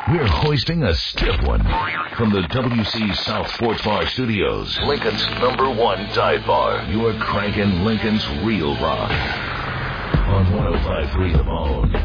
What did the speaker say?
We're hoisting a stiff one from the WC South Sports Bar Studios. Lincoln's #1 dive bar. You're cranking Lincoln's real rock on 105.3 The Bone.